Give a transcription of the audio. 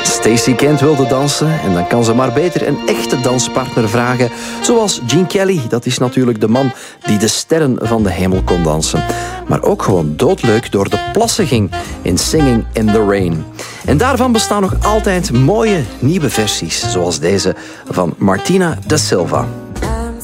Stacey Kent wilde dansen en dan kan ze maar beter een echte danspartner vragen. Zoals Gene Kelly, dat is natuurlijk de man die de sterren van de hemel kon dansen. Maar ook gewoon doodleuk door de plassen ging in Singing in the Rain. En daarvan bestaan nog altijd mooie nieuwe versies, zoals deze van Martina da Silva.